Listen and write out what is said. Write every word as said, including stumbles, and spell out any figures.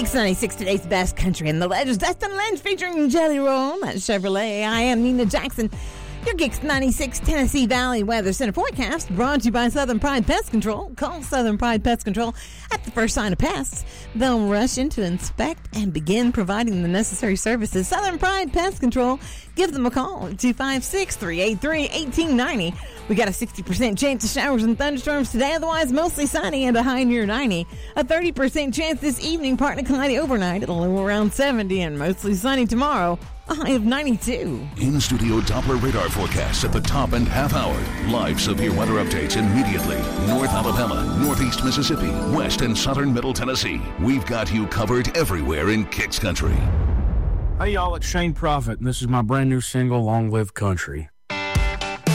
Kicks ninety-six, today's best country and the legends. Dustin Lynch featuring Jelly Roll. That's Chevrolet. I am Nina Jackson. Your Kicks ninety-six Tennessee Valley Weather Center forecast brought to you by Southern Pride Pest Control. Call Southern Pride Pest Control at the first sign of pests. They'll rush in to inspect and begin providing the necessary services. Southern Pride Pest Control. Give them a call at two five six, three eight three, one eight nine zero. We got a sixty percent chance of showers and thunderstorms today, otherwise mostly sunny and a high near ninety. A thirty percent chance this evening, partly cloudy overnight at a low around seventy, and mostly sunny tomorrow, a high of ninety-two. In-studio Doppler radar forecasts at the top and half hour. Live severe weather updates immediately. North Alabama, Northeast Mississippi, West and Southern Middle Tennessee. We've got you covered everywhere in Kicks Country. Hey y'all, it's Shane Prophet, and this is my brand new single, Long Live Country.